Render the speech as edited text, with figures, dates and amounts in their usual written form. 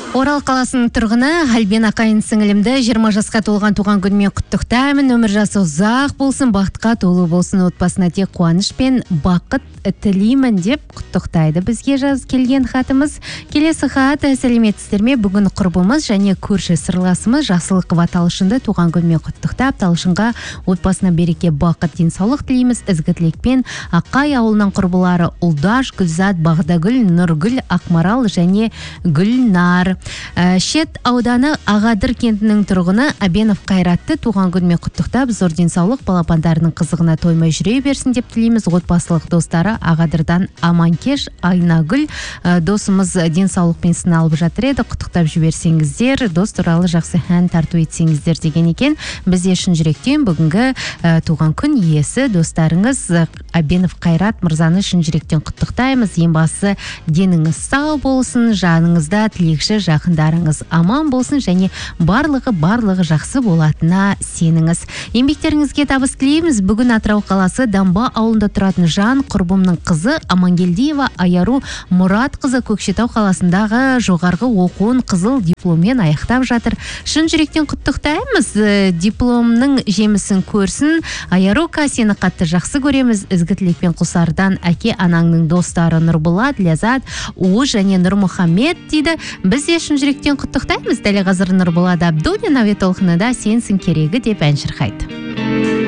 Орал қаласының тұрғыны Альбина Қайын сіңілімді 20 жасқа толған туған күнмен құттықтаймын. Өмір жасы ұзақ болсын, бақытқа толы болсын, отбасына тек қуаныш пен бақыт тілеймін деп құттықтайды. Бізге жаз келген хатымыз. Келесі хат: сәлеметсіздер ме? Бүгін құрбымыз және көрші сырласымыз Жасылықова Талшынды туған күнмен құттықтап, Талшынға отбасына береке, бақыт, денсаулық тілейміз. Ізгі тілекпен Ақай ауылынан құрбылары Ұлдаш, Гүлзат, Бағдагүл, Нұргүл, Ақмарал және Гүлнар. Шет ауданы Ағадыр кентінің тұрғыны Абенов Қайратты туған күнмен құттықтап, зор денсаулық, балапандарының қызығына тоймай жүре берсін деп тілейміз. Отбасылық достары Ағадырдан Аманкеш, Айнагүл досымыз денсаулықпен сыналып жатыр еді, құттықтап жіберсеңіздер, дос туралы жақсы ән тарту етсеңіздер деген екен. Біз шын жүректен бүгінгі туған күн иесі достарыңыз Абенов Қайрат мырзаны шын жүректен құттықтаймыз. Ең бастысы деніңіз сау болсын, жаныңызда тілекші жақындарыңыз аман болсын және барлығы жақсы болатына сеніңіз. Еңбектеріңізге табыс тілейміз. Бүгін Атырау қаласы Дамба ауылында тұратын жан құрбымның қызы Амангелдиева Аяру Мұрат қызы Көкшетау қаласындағы жоғарғы оқуын қызыл дипломмен аяқтап жатыр. Шын жүректен құттықтаймыз. Дипломның жемісін көрсін. Аяру, сені қатты жақсы көреміз. Ізгі тілекпен Құсардан әке анаңның достары Нұрболат, Лязат, Уы және Нұрмұхаммед дейді. Біз шын жүректен құттықтаймыз. Дәл қазір Нұрболат Абдуллин әуе толқынында сенсің керегі деп ән шырқайды.